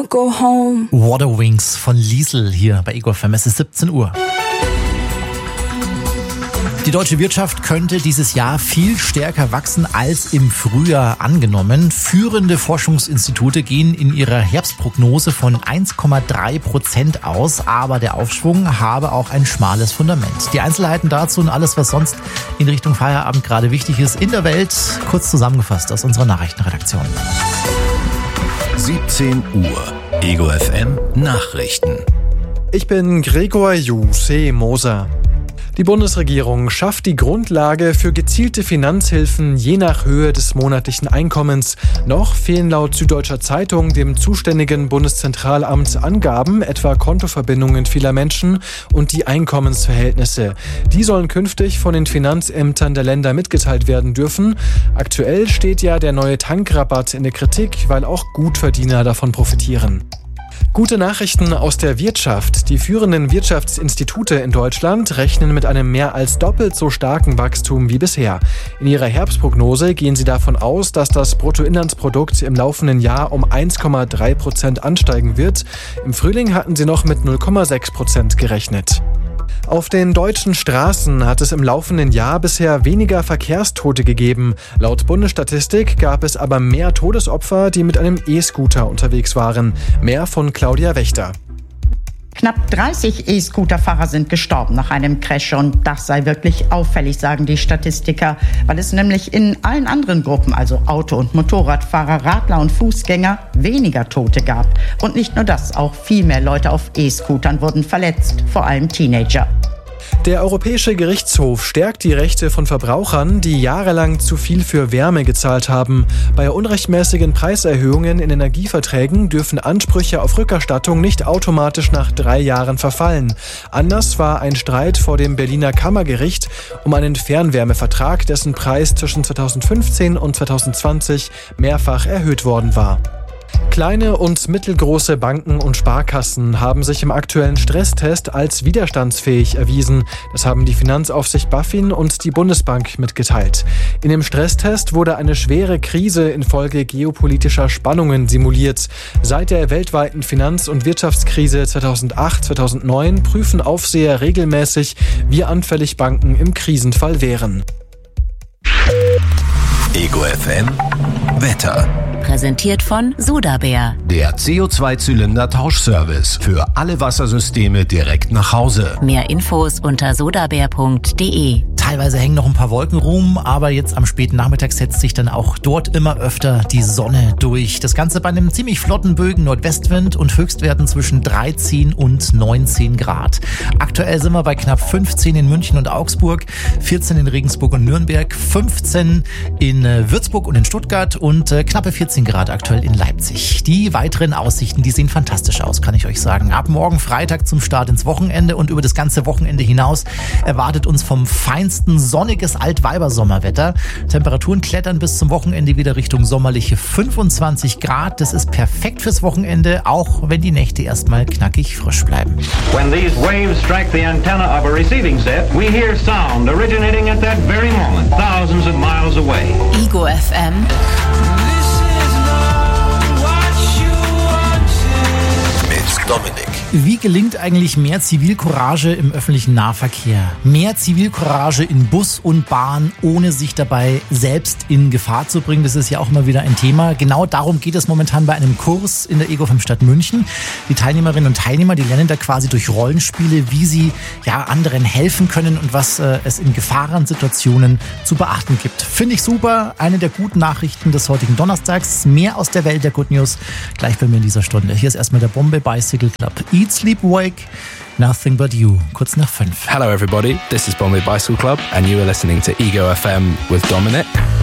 wanna go home. Waterwings von Liesl hier bei Ego FM. Es ist 17 Uhr. Die deutsche Wirtschaft könnte dieses Jahr viel stärker wachsen als im Frühjahr angenommen. Führende Forschungsinstitute gehen in ihrer Herbstprognose von 1,3% aus, aber der Aufschwung habe auch ein schmales Fundament. Die Einzelheiten dazu und alles, was sonst in Richtung Feierabend gerade wichtig ist in der Welt, kurz zusammengefasst aus unserer Nachrichtenredaktion. 17 Uhr. Ego FM Nachrichten. Ich bin Gregor Moser. Die Bundesregierung schafft die Grundlage für gezielte Finanzhilfen je nach Höhe des monatlichen Einkommens. Noch fehlen laut Süddeutscher Zeitung dem zuständigen Bundeszentralamt Angaben, etwa Kontoverbindungen vieler Menschen und die Einkommensverhältnisse. Die sollen künftig von den Finanzämtern der Länder mitgeteilt werden dürfen. Aktuell steht ja der neue Tankrabatt in der Kritik, weil auch Gutverdiener davon profitieren. Gute Nachrichten aus der Wirtschaft. Die führenden Wirtschaftsinstitute in Deutschland rechnen mit einem mehr als doppelt so starken Wachstum wie bisher. In ihrer Herbstprognose gehen sie davon aus, dass das Bruttoinlandsprodukt im laufenden Jahr um 1,3% ansteigen wird. Im Frühling hatten sie noch mit 0,6% gerechnet. Auf den deutschen Straßen hat es im laufenden Jahr bisher weniger Verkehrstote gegeben. Laut Bundesstatistik gab es aber mehr Todesopfer, die mit einem E-Scooter unterwegs waren. Mehr von Claudia Wächter. Knapp 30 E-Scooter-Fahrer sind gestorben nach einem Crash und das sei wirklich auffällig, sagen die Statistiker, weil es nämlich in allen anderen Gruppen, also Auto- und Motorradfahrer, Radler und Fußgänger, weniger Tote gab. Und nicht nur das, auch viel mehr Leute auf E-Scootern wurden verletzt, vor allem Teenager. Der Europäische Gerichtshof stärkt die Rechte von Verbrauchern, die jahrelang zu viel für Wärme gezahlt haben. Bei unrechtmäßigen Preiserhöhungen in Energieverträgen dürfen Ansprüche auf Rückerstattung nicht automatisch nach 3 Jahren verfallen. Anders war ein Streit vor dem Berliner Kammergericht um einen Fernwärmevertrag, dessen Preis zwischen 2015 und 2020 mehrfach erhöht worden war. Kleine und mittelgroße Banken und Sparkassen haben sich im aktuellen Stresstest als widerstandsfähig erwiesen. Das haben die Finanzaufsicht BaFin und die Bundesbank mitgeteilt. In dem Stresstest wurde eine schwere Krise infolge geopolitischer Spannungen simuliert. Seit der weltweiten Finanz- und Wirtschaftskrise 2008-2009 prüfen Aufseher regelmäßig, wie anfällig Banken im Krisenfall wären. Ego FM Wetter. Präsentiert von Sodabär. Der CO2-Zylinder-Tauschservice für alle Wassersysteme direkt nach Hause. Mehr Infos unter sodabär.de. Teilweise hängen noch ein paar Wolken rum, aber jetzt am späten Nachmittag setzt sich dann auch dort immer öfter die Sonne durch. Das Ganze bei einem ziemlich flotten Bögen Nordwestwind und Höchstwerten zwischen 13 und 19 Grad. Aktuell sind wir bei knapp 15 in München und Augsburg, 14 in Regensburg und Nürnberg, 15 in Würzburg und in Stuttgart und knappe 14 Grad aktuell in Leipzig. Die weiteren Aussichten, die sehen fantastisch aus, kann ich euch sagen. Ab morgen Freitag zum Start ins Wochenende und über das ganze Wochenende hinaus erwartet uns vom feinsten sonniges Altweibersommerwetter. Temperaturen klettern bis zum Wochenende wieder Richtung sommerliche 25 Grad. Das ist perfekt fürs Wochenende, auch wenn die Nächte erstmal knackig frisch bleiben. When these waves strike the antenna of a receiving set, we hear sound originating at that very moment, thousands of miles away. Ego FM. Mit Dominik. Wie gelingt eigentlich mehr Zivilcourage im öffentlichen Nahverkehr? Mehr Zivilcourage in Bus und Bahn, ohne sich dabei selbst in Gefahr zu bringen. Das ist ja auch immer wieder ein Thema. Genau darum geht es momentan bei einem Kurs in der Ego FM Stadt München. Die Teilnehmerinnen und Teilnehmer, die lernen da quasi durch Rollenspiele, wie sie anderen helfen können und was es in Gefahrensituationen zu beachten gibt. Finde ich super. Eine der guten Nachrichten des heutigen Donnerstags. Mehr aus der Welt der Good News gleich bei mir in dieser Stunde. Hier ist erstmal der Bombay Bicycle Club. Eat, Sleep, Wake, Nothing But You. Kurz nach 5. Hello everybody, this is Bombay Bicycle Club and you are listening to Ego FM with Dominic.